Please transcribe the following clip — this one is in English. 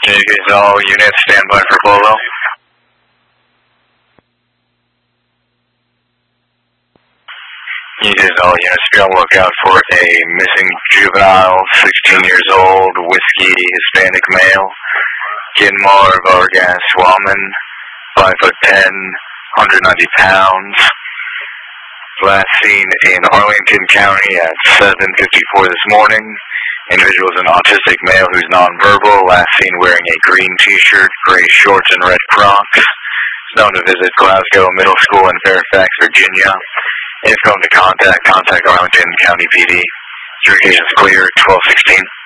Communications all units, stand by for Polo. Communications all units, be on the lookout for a missing juvenile, 16 years old, whiskey, Hispanic male, Ginmar Vargas Wallman, 5'10", 190 pounds. Last seen in Arlington County at 7:54 this morning. Individual is an autistic male who's nonverbal. Last seen wearing a green t-shirt, gray shorts, and red Crocs. Is known to visit Glasgow Middle School in Fairfax, Virginia. If going to contact Arlington County PD. Communications clear, 1216.